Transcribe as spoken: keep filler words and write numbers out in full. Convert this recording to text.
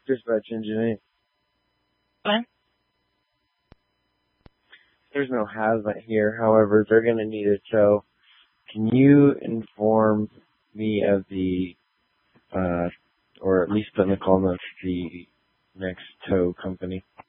Dispatch engine eight. What? There's no hazmat here. However, they're going to need a tow. Can you inform me of the, uh, or at least put in the call notes the next tow company?